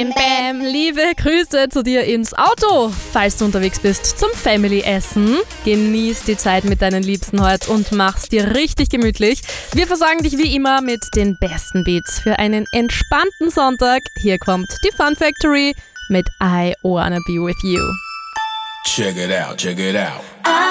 Bam, bam. Liebe Grüße zu dir ins Auto, falls du unterwegs bist zum Family-Essen. Genieß die Zeit mit deinen Liebsten heute und mach's dir richtig gemütlich. Wir versorgen dich wie immer mit den besten Beats für einen entspannten Sonntag. Hier kommt die Fun Factory mit I Wanna Be With You. Check it out, check it out.